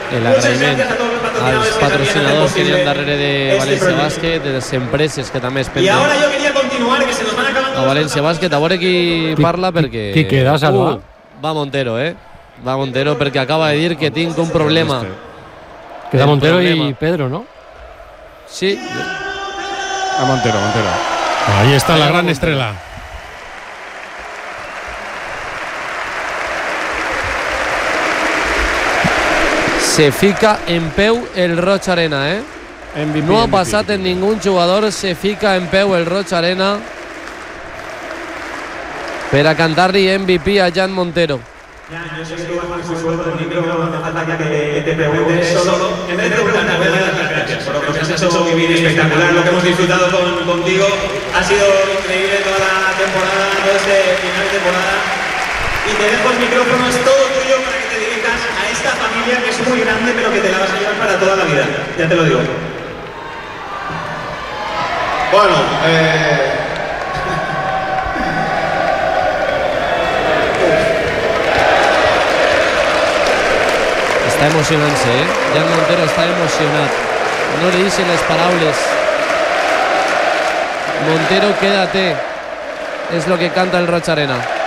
el agraïment als patrocinadors que hi ha darrere de València Bàsquet, de les empreses que també es pengen a València Bàsquet. A veure qui parla, perquè... Qui queda, Salva? Va Montero, va Montero, perquè acaba de dir que tinc un problema. Queda Montero y Pedro, ¿no? Sí. A Montero. Ahí está la gran estrella. Se fica en peu el Roig Arena, MVP, no ha passat en ningún jugador. Se fica en peu el Roig Arena per a cantar-li MVP a Jan Montero. Ya, yo sé que tú vas muy suelto del micro, no hace falta que te preguntes solo. En vez de preguntarte, voy a dar las gracias por lo que nos has hecho vivir espectacular, lo que hemos disfrutado contigo. Ha sido increíble toda la temporada, todo este final de temporada. Y te dejo el micrófono, es todo tuyo para que te dirijas a esta familia que es muy grande, pero que te la vas a llevar para toda la vida. Ya te lo digo. Bueno, Està emocionant-se, Jan Montero està emocionat. No li dicen les paraules. Montero, quédate. És lo que canta el Roig Arena.